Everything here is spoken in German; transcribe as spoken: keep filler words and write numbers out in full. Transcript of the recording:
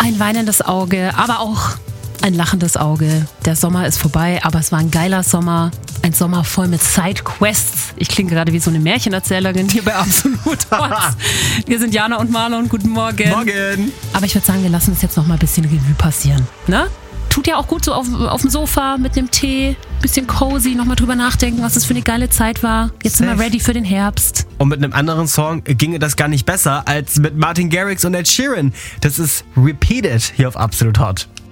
Ein weinendes Auge, aber auch ein lachendes Auge. Der Sommer ist vorbei, aber es war ein geiler Sommer. Ein Sommer voll mit Sidequests. Ich klinge gerade wie so eine Märchenerzählerin hier bei Absolut Hot. Wir sind Jana und Marlon. Guten Morgen. Morgen. Aber ich würde sagen, wir lassen es jetzt noch mal ein bisschen Revue passieren. Ne? Tut ja auch gut so auf, auf dem Sofa mit einem Tee, bisschen cozy, nochmal drüber nachdenken, was das für eine geile Zeit war. Jetzt sind wir ready für den Herbst. Und mit einem anderen Song ginge das gar nicht besser als mit Martin Garrix und Ed Sheeran. Das ist Repeated hier auf Absolut Hot.